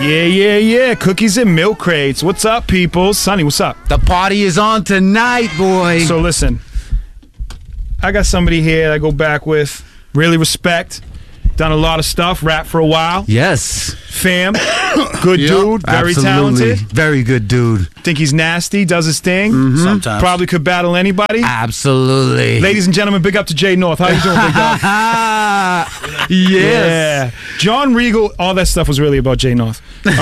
Yeah. Cookies and milk crates. What's up, people? Sonny, what's up? The party is on tonight, boy. So listen, I got somebody here I go back with. Really respect. Done a lot of stuff. Rap for a while. Yes. Fam. Good dude. Very Absolutely. talented. Very good dude. Think he's nasty. Does his thing. Sometimes. Probably could battle anybody. Absolutely. Ladies and gentlemen, big up to Jay North. How you doing, big dog? Yes. Yeah. John Regal, all that stuff was really about Jay North.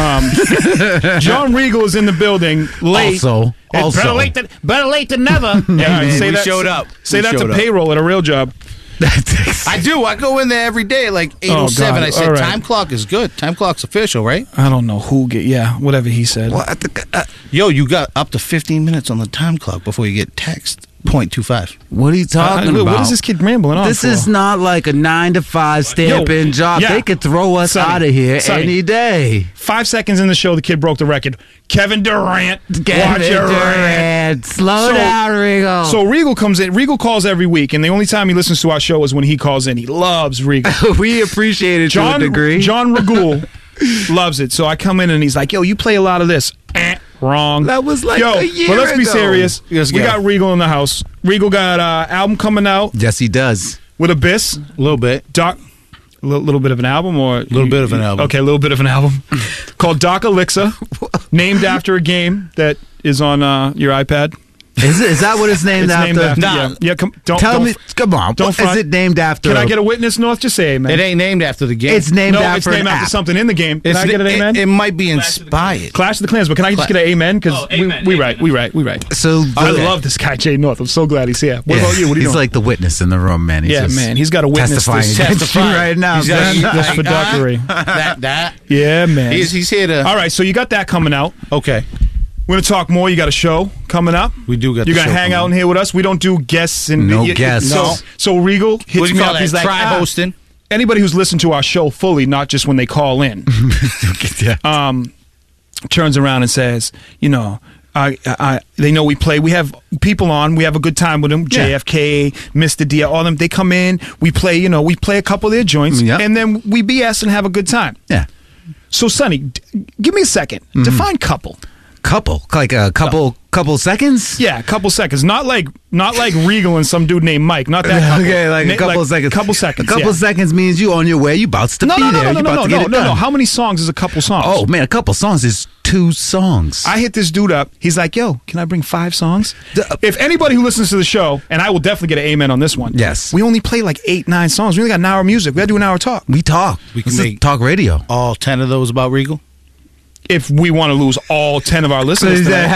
John Regal is in the building late. Also. Better late than never. Yeah, man, say we that, showed up. Say We that to showed up. payroll at a real job. I do. I go in there every day at like 8:07. God. I said, All right. time clock is good. Time clock's official, right? I don't know who whatever he said. Yo, you got up to 15 minutes on the time clock before you get text. 0.25. What are you talking about? What is this kid rambling on This for? is not like a 9-to-5 stamp-in job. yeah. They could throw us Sonny, out of here Sonny. any day. 5 seconds in the show, the kid broke the record. Kevin Durant. Kevin Watch your rant. Durant. Slow down, Regal. So Regal comes in. Regal calls every week, and the only time he listens to our show is when he calls in. He loves Regal. We appreciate it to a degree. John Regal loves it. So I come in and he's like, "Yo, you play a lot of this." Wrong. That was like Yo, a year but let's be ago. serious. Let's We go. got Regal in the house. Regal got album coming out Yes, he does. with Abyss. A little bit. Doc, a little bit of an album, or Little bit of an album. Okay, a little bit of an album called Doc Elixir, named after a game that is on your iPad. Is that what it's named It's after? named after. Nah. Yeah. Come on. Come on. Don't Is front. it named after? Can I get a witness, North? Just say amen. It ain't named after the game. It's named no, after it's named an after app. something in the game. Can It's I get an amen? It might be inspired. Clash of the Clans, but can I just get an amen? Because we right. So I love this guy, Jay North. I'm so glad he's here. What about you? What are you He's doing? like the witness in the room, man. He's Yeah, just man. He's got to witness testifying this. against you right now. He's got- son. This fiduciary. that. Yeah, man. He's here to. All right, so you got that coming out. Okay. We're going to talk more. You got a show coming up. We do got You're the going to show hang coming out in here with us. We don't do guests. And No guests. So Regal hits What do you me call up. that? He's like, Try hosting. anybody who's listened to our show fully, not just when they call in, turns around and says, you know, they know we play. We have people on. We have a good time with them. Yeah. JFK, Mr. D, all them. They come in. We play. You know, we play a couple of their joints, Yep. and then we BS and have a good time. Yeah. So, Sonny, give me a second. Define couple. Couple. Like a couple seconds? Yeah, a couple seconds. Not like Regal and some dude named Mike. Not that couple. Okay, like a couple seconds. Couple seconds. A couple seconds means you on your way. You about to be there. You about to get it done. How many songs is a couple songs? Oh, man, a couple songs is 2 songs. I hit this dude up. He's like, yo, can I bring 5 songs? If anybody who listens to the show, and I will definitely get an amen on this one. Yes. We only play like 8, 9 songs. We only got an hour of music. We got to do an hour talk. We talk. We can This is make- talk radio. All 10 of those about Regal? If we want to lose all 10 of our listeners tonight.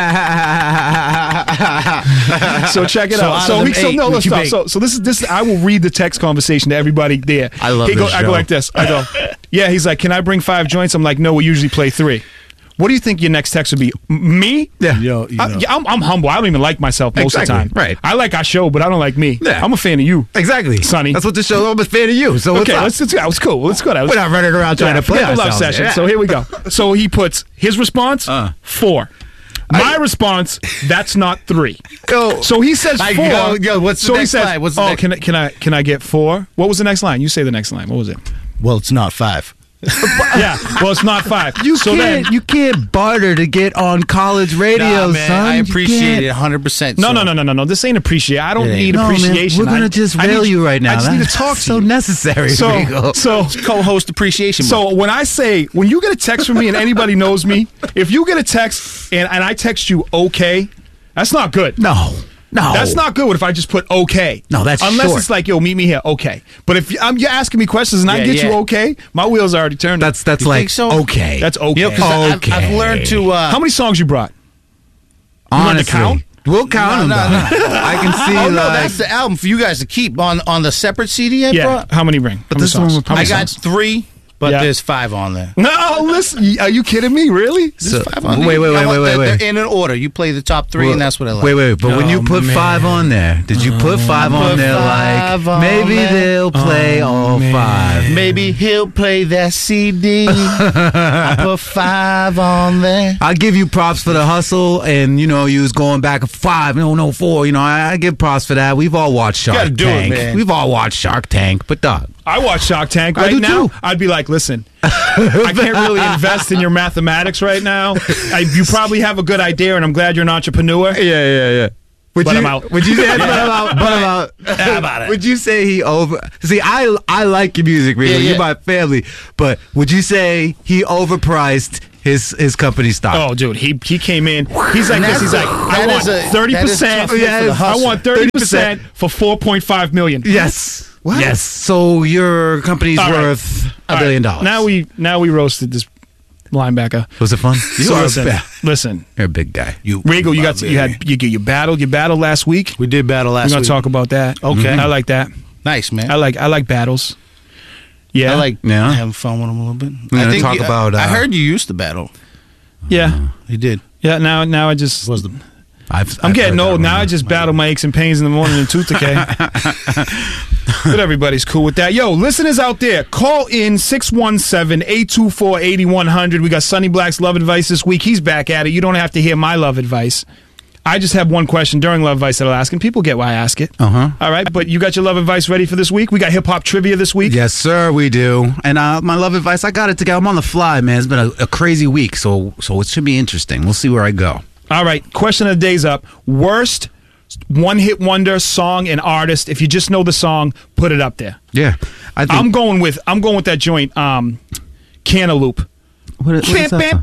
So check it So out. out of them 8, No, what let's you stop. make? So this I will read the text conversation to everybody there. I love I this go show. like this. I go, yeah, he's like, can I bring 5 joints? I'm like, no, we usually play 3. What do you think your next text would be? Me? Yeah. Yo, you know. I'm humble. I don't even like myself most of the time. Exactly, right. I like our show, but I don't like me. Yeah. I'm a fan of you. Exactly. Sonny. That's what the show. I'm a fan of you. So what's Okay, up? that was cool. Let's go. We're not running around trying to play forget the love ourselves session. here. So here we go. So he puts his response 4. My response, that's not 3. Go. So he says 4. Yo, what's the so next he says, line? What's the oh, next- can I get 4? What was the next line? You say the next line. What was it? Well, it's not 5. Yeah. Well, it's not 5. You can't barter to get on college radio, Nah, man, son. I You appreciate can't. it 100%. No. This ain't appreciate. I don't It ain't. need No, man, appreciation. we're gonna just I rail need- you right now. I just need to That's talk to so you. necessary. Regal. So Co-host appreciation month. So when I say, when you get a text from me and anybody knows me, if you get a text and I text you okay, that's not good. No. That's not good if I just put okay. No, that's Unless short. it's like, yo, meet me here, okay. But if you're asking me questions and I Yeah, get you yeah. okay, my wheels are already turned. That's You like think so? okay. That's okay. You know, 'cause I've learned to. How many songs you brought? honestly. count? We'll count them. No. I can see Oh, no, like that's the album for you guys to keep on the separate CD I Yeah. brought. How many ring? But this one will How I many got songs? 3, but Yeah. there's 5 on there. No, listen. Are you kidding me? Really? So, 5 on wait, there. wait. They're in an order. You play the top 3, and that's what I like. Wait. But when you Oh, put man. 5 on there, did you put 5 on put there 5 like on maybe there. they'll play all man. 5? Maybe he'll play that CD. I put 5 on there. I give you props for the hustle, and you was going back 5, no 4. I give props for that. We've all watched Shark gotta do it, Tank. man. We've all watched Shark Tank, but dog, I watch Shark Tank I right do now. too. I'd be like, listen, I can't really invest in your mathematics right now. You probably have a good idea, and I'm glad you're an entrepreneur. Yeah. Would But you, I'm out. Would you say but about would you say he over? See, I like your music, really. Yeah, yeah. You're my family, but would you say he overpriced his company stock? Oh, dude, he came in. He's like this. He's like, I want 30%. I want 30% for $4.5 million. Yes. What? Yes. So your company's All right. worth All $1 right. billion. Now we roasted this linebacker. Was it fun? So listen, You're a big guy. Regal, you battled last week. We did battle We're last gonna week. talk about that. Okay. I like that. Nice, man. I like battles. Yeah, I like Yeah. having fun with him a little bit. We're I gonna think talk about, I heard you used to battle. Yeah, You did. yeah. Now I just Was the I'm getting old. Now I just battle my aches and pains in the morning and tooth decay. But everybody's cool with that. Yo, listeners out there, call in 617-824-8100. We got Sonny Black's love advice this week. He's back at it. You don't have to hear my love advice. I just have one question during love advice that I'll ask, and people get why I ask it. Uh-huh. All right, but you got your love advice ready for this week? We got hip-hop trivia this week. Yes, sir, we do. And my love advice, I got it together. I'm on the fly, man. It's been a crazy week, so it should be interesting. We'll see where I go. All right, question of the day's up. Worst one-hit wonder song and artist. If you just know the song, put it up there. Yeah. I think, I'm going with that joint, Cantaloupe. what is that song?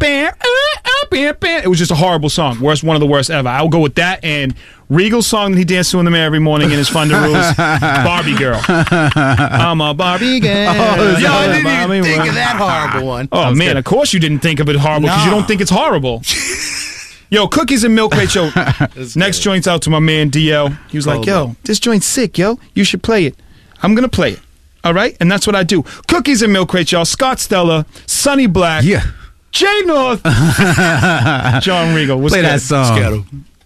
It was just a horrible song. One of the worst ever. I'll go with that and Regal's song that he danced to in the mirror every morning in his Thunder Rules, Barbie Girl. I'm a Barbie girl. Yo, I didn't Barbie even think girl. of that horrible one. Oh, man, of course you didn't think of it horrible because you No. don't think it's horrible. Yo, Cookies and Milk Crate Show. Next joint's out to my man, DL. He was like, yo, this joint's sick, yo. You should play it. I'm going to play it. All right? And that's what I do. Cookies and Milk Crate, y'all. Scott Stella, Sonny Black, Yeah. Jay North, John Regal. What's Play good? that song. Scattle.